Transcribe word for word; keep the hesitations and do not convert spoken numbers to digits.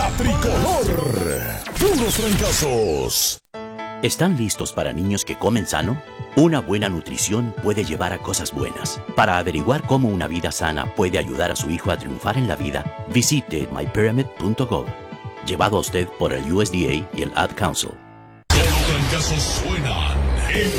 La Tricolor. Puros fracasos. ¿Están listos para niños que comen sano? Una buena nutrición puede llevar a cosas buenas. Para averiguar cómo una vida sana puede ayudar a su hijo a triunfar en la vida, visite my pyramid punto gov. Llevado a usted por el U S D A y el Ad Council. Los fracasos suenan en